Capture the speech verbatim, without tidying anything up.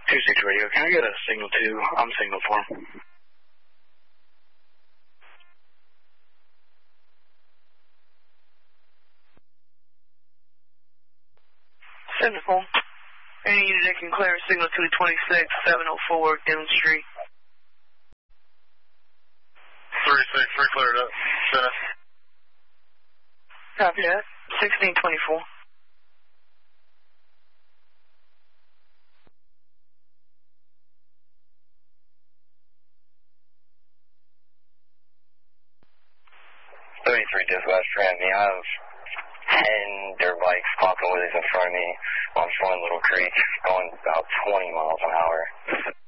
two six radio, can I get a signal two? I'm signal four. Signal four. Any unit that can clear signal two twenty-six, seven oh four Dune Street. three six, three cleared up. Send it. Copy that. sixteen twenty-four. thirty-three dispatch, Tram. I have ten dirt bikes popping wheelies in front of me while I'm showing Little Creek, going about twenty miles an hour.